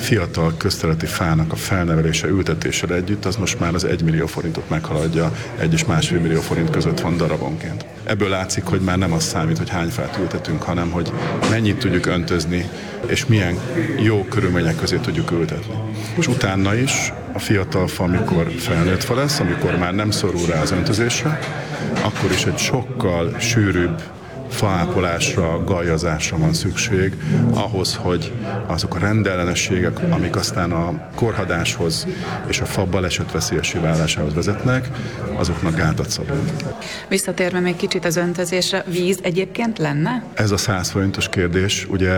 fiatal közterületi fának a felnevelése, ültetéssel együtt, az most már az 1 millió forintot meghaladja, 1 és 1,5 millió forint között van darabonként. Ebből látszik, hogy már nem az számít, hogy hány fát ültetünk, hanem hogy mennyit tudjuk öntözni, és milyen jó körülmények közé tudjuk ültetni. És utána is a fiatal fa, amikor felnőtt fa lesz, amikor már nem szorul rá az öntözésre, akkor is egy sokkal sűrűbb faápolásra, gajazásra van szükség ahhoz, hogy azok a rendellenességek, amik aztán a korhadáshoz és a fa balesetveszélyessé válásához vezetnek, azoknak gátat szabunk. Visszatérve még kicsit az öntözésre, víz egyébként lenne? Ez a 100 forintos kérdés, ugye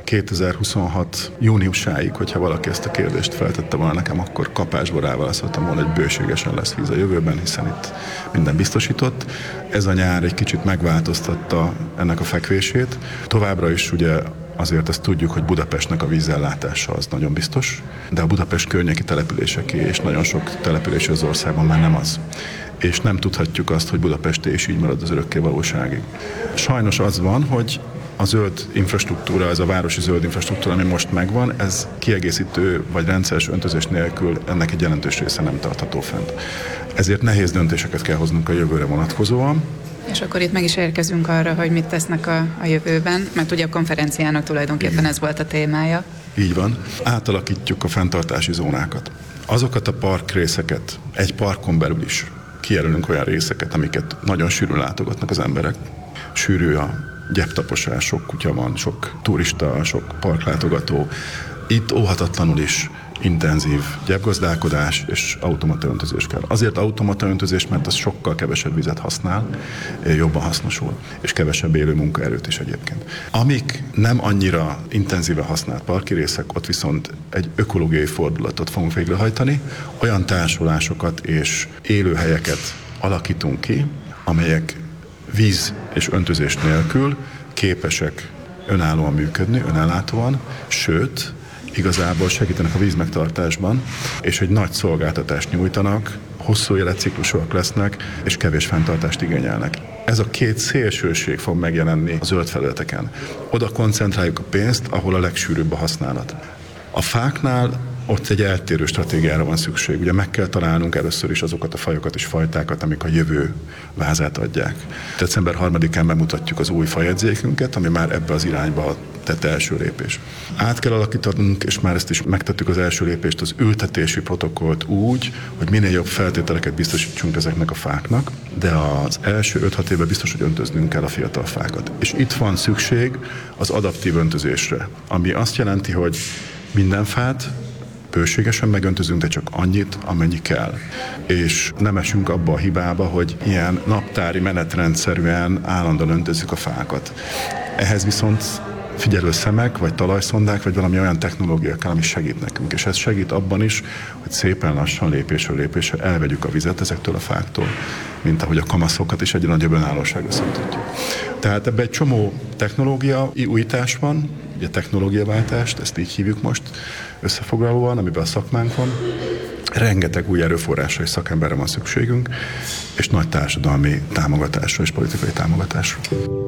2026 júniusáig, hogyha valaki ezt a kérdést feltette volna nekem, akkor kapásból ráválaszoltam volna, hogy bőségesen lesz víz a jövőben, hiszen itt minden biztosított. Ez a nyár egy kicsit megváltoztatta ennek a fekvését. Továbbra is ugye azért azt tudjuk, hogy Budapestnek a vízellátása az nagyon biztos, de a Budapest környéki településeké és nagyon sok település az országban már nem az. És nem tudhatjuk azt, hogy Budapesté is így marad az örökké valóságig. Sajnos az van, hogy a zöld infrastruktúra, ez a városi zöld infrastruktúra, ami most megvan, ez kiegészítő vagy rendszeres öntözés nélkül ennek egy jelentős része nem tartható fent. Ezért nehéz döntéseket kell hoznunk a jövőre vonatkozóan. És akkor itt meg is érkezünk arra, hogy mit tesznek a jövőben, mert ugye a konferenciának tulajdonképpen ez volt a témája. Így van. Átalakítjuk a fenntartási zónákat. Azokat a parkrészeket, egy parkon belül is kijelölünk olyan részeket, amiket nagyon sűrűn látogatnak az emberek. Sűrű a gyeptaposás, sok kutya van, sok turista, sok parklátogató. Itt óhatatlanul is intenzív gyepgazdálkodás és automata öntözés kell. Azért automata öntözés, mert az sokkal kevesebb vizet használ, jobban hasznosul, és kevesebb élő munkaerőt is egyébként. Amik nem annyira intenzíven használt parki részek, ott viszont egy ökológiai fordulatot fogunk végrehajtani, olyan társulásokat és élőhelyeket alakítunk ki, amelyek víz és öntözés nélkül képesek önállóan működni, önellátóan, sőt, igazából segítenek a vízmegtartásban, és egy nagy szolgáltatást nyújtanak, hosszú életciklusúak lesznek, és kevés fenntartást igényelnek. Ez a két szélsőség fog megjelenni a zöld felületeken. Oda koncentráljuk a pénzt, ahol a legsűrűbb a használat. A fáknál ott egy eltérő stratégiára van szükség. Ugye meg kell találnunk először is azokat a fajokat és fajtákat, amik a jövő vázát adják. December 3-án bemutatjuk az új fajegyzékünket, ami már ebbe az irányba tett első lépés. Át kell alakítanunk, és már ezt is megtettük az első lépést, az ültetési protokollt úgy, hogy minél jobb feltételeket biztosítsunk ezeknek a fáknak, de az első 5-6 évben biztos, hogy öntöznünk kell a fiatal fákat. És itt van szükség az adaptív öntözésre, ami azt jelenti, hogy minden fát bőségesen megöntözünk, de csak annyit, amennyi kell. És nem esünk abba a hibába, hogy ilyen naptári menetrendszerűen állandóan öntözzük a fákat. Ehhez viszont figyelő szemek, vagy talajszondák, vagy valami olyan technológia kell, ami segít nekünk. És ez segít abban is, hogy szépen lassan, lépésről lépésre elvegyük a vizet ezektől a fáktól, mint ahogy a kamaszokat is egy nagyobb önállóságra szoktatjuk. Tehát ebben egy csomó technológia újítás van, ugye technológiaváltást, ezt így hívjuk most összefoglalóan, amiben a szakmánk van. Rengeteg új erőforrásra és szakemberre van szükségünk, és nagy társadalmi támogatásra és politikai támogatásra.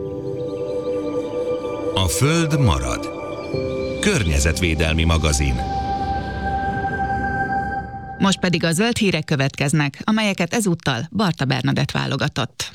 A Föld marad. Környezetvédelmi magazin. Most pedig a zöld hírek következnek, amelyeket ezúttal Barta Bernadett válogatott.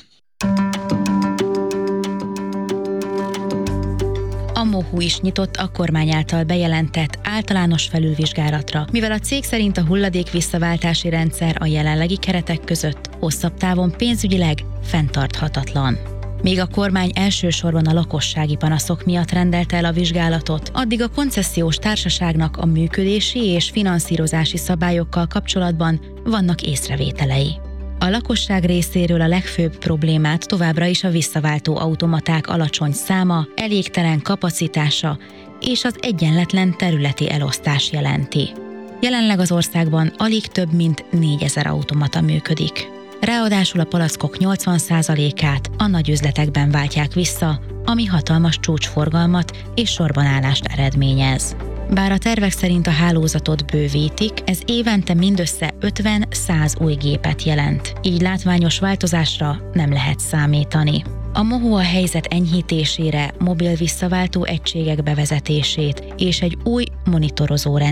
A MOHU is nyitott a kormány által bejelentett általános felülvizsgálatra, mivel a cég szerint a hulladék visszaváltási rendszer a jelenlegi keretek között hosszabb távon pénzügyileg fenntarthatatlan. Míg a kormány elsősorban a lakossági panaszok miatt rendelte el a vizsgálatot, addig a koncesziós társaságnak a működési és finanszírozási szabályokkal kapcsolatban vannak észrevételei. A lakosság részéről a legfőbb problémát továbbra is a visszaváltó automaták alacsony száma, elégtelen kapacitása és az egyenletlen területi elosztás jelenti. Jelenleg az országban alig több mint 4000 automata működik. Ráadásul a palackok 80%-át a nagyüzletekben váltják vissza, ami hatalmas csúcsforgalmat és sorbanállást eredményez. Bár a tervek szerint a hálózatot bővítik, ez évente mindössze 50-100 új gépet jelent, így látványos változásra nem lehet számítani. A MOHU a helyzet enyhítésére, mobil visszaváltó egységek bevezetését és egy új monitorozó